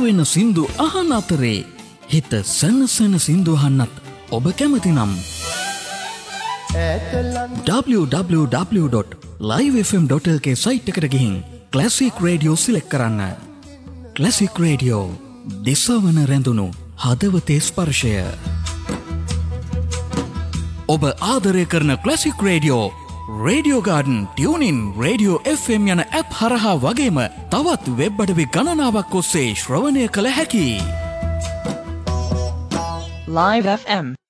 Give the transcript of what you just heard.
සැනවෙන සින්දු අහන අතරේ හිත සැනසෙන සින්දු අහන්නත් ඔබ කැමති නම් www.livefm.lk සයිට් එකට ගිහින් ක්ලාසික් රේඩියෝ සිලෙක්ට් කරන්න. ක්ලාසික් රේඩියෝ දිසවන රැඳුණු හදවතේ ස්පර්ශය. ඔබ ආදරය කරන classic radio radio garden tuning radio FM යන ඇප් හරහා වගේම තවත් වෙබ් අඩවි ගණනාවක් ඔස්සේ ශ්‍රවණය කළ හැකි. Live FM